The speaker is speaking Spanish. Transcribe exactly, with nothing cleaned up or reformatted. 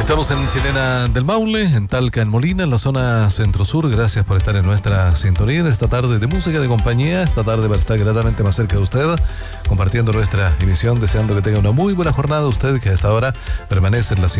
Estamos en Chilena del Maule, en Talca, en Molina, en la zona centro-sur. Gracias por estar en nuestra sintonía en esta tarde de música de compañía, esta tarde para estar gratamente más cerca de usted, compartiendo nuestra emisión, deseando que tenga una muy buena jornada usted que a esta hora permanece en la sintonía